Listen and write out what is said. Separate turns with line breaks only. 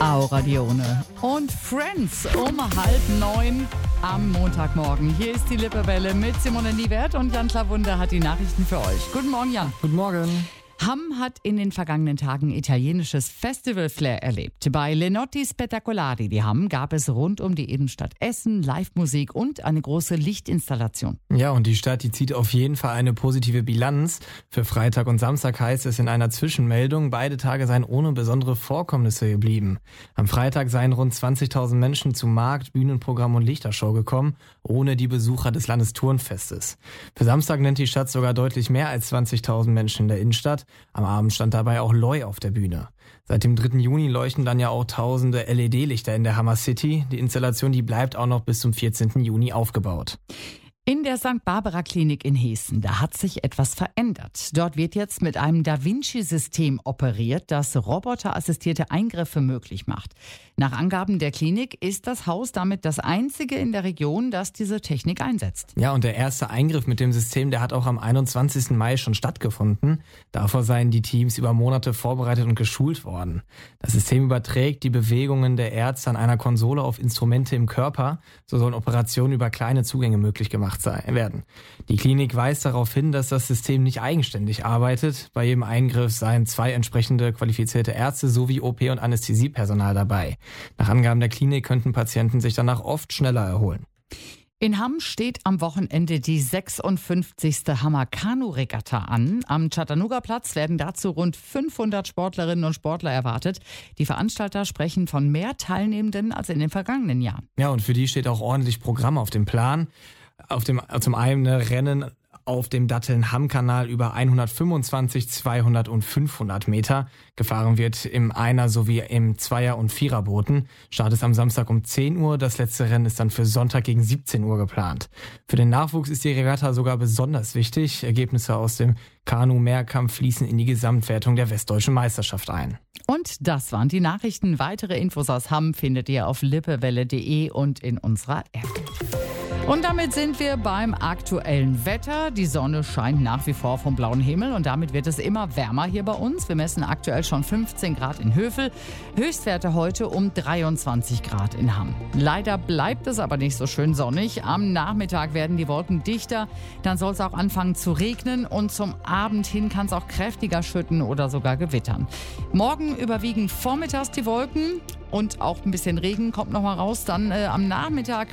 Aura Dione und Friends um 8:30 am Montagmorgen. Hier ist die Lippewelle mit Simone Niewert und Jan Klawunde hat die Nachrichten für euch. Guten Morgen, Jan.
Guten Morgen.
Hamm hat in den vergangenen Tagen italienisches Festival-Flair erlebt. Bei Lenotti Spettacolari, die Hamm, gab es rund um die Innenstadt Essen, Live-Musik und eine große Lichtinstallation.
Ja, und die Stadt, die zieht auf jeden Fall eine positive Bilanz. Für Freitag und Samstag heißt es in einer Zwischenmeldung, beide Tage seien ohne besondere Vorkommnisse geblieben. Am Freitag seien rund 20.000 Menschen zu Markt, Bühnenprogramm und Lichtershow gekommen, ohne die Besucher des Landesturnfestes. Für Samstag nennt die Stadt sogar deutlich mehr als 20.000 Menschen in der Innenstadt. Am Abend stand dabei auch Loi auf der Bühne. Seit dem 3. Juni leuchten dann ja auch tausende LED-Lichter in der Hammer City. Die Installation, die bleibt auch noch bis zum 14. Juni aufgebaut.
In der St. Barbara Klinik in Hessen, da hat sich etwas verändert. Dort wird jetzt mit einem Da Vinci-System operiert, das roboterassistierte Eingriffe möglich macht. Nach Angaben der Klinik ist das Haus damit das einzige in der Region, das diese Technik einsetzt.
Ja, und der erste Eingriff mit dem System, der hat auch am 21. Mai schon stattgefunden. Davor seien die Teams über Monate vorbereitet und geschult worden. Das System überträgt die Bewegungen der Ärzte an einer Konsole auf Instrumente im Körper. So sollen Operationen über kleine Zugänge möglich gemacht werden. Die Klinik weist darauf hin, dass das System nicht eigenständig arbeitet. Bei jedem Eingriff seien 2 entsprechende qualifizierte Ärzte sowie OP- und Anästhesiepersonal dabei. Nach Angaben der Klinik könnten Patienten sich danach oft schneller erholen.
In Hamm steht am Wochenende die 56. Hammer Kanu-Regatta an. Am Chattanooga-Platz werden dazu rund 500 Sportlerinnen und Sportler erwartet. Die Veranstalter sprechen von mehr Teilnehmenden als in den vergangenen Jahren.
Ja, und für die steht auch ordentlich Programm auf dem Plan. Zum einen Rennen auf dem Datteln-Hamm-Kanal über 125, 200 und 500 Meter. Gefahren wird im Einer- sowie im Zweier- und Viererbooten. Start ist am Samstag um 10 Uhr. Das letzte Rennen ist dann für Sonntag gegen 17 Uhr geplant. Für den Nachwuchs ist die Regatta sogar besonders wichtig. Ergebnisse aus dem Kanu-Mehrkampf fließen in die Gesamtwertung der Westdeutschen Meisterschaft ein.
Und das waren die Nachrichten. Weitere Infos aus Hamm findet ihr auf lippewelle.de und in unserer App. Und damit sind wir beim aktuellen Wetter. Die Sonne scheint nach wie vor vom blauen Himmel und damit wird es immer wärmer hier bei uns. Wir messen aktuell schon 15 Grad in Hövel, Höchstwerte heute um 23 Grad in Hamm. Leider bleibt es aber nicht so schön sonnig. Am Nachmittag werden die Wolken dichter, dann soll es auch anfangen zu regnen und zum Abend hin kann es auch kräftiger schütten oder sogar gewittern. Morgen überwiegen vormittags die Wolken und auch ein bisschen Regen kommt noch mal raus. Dann am Nachmittag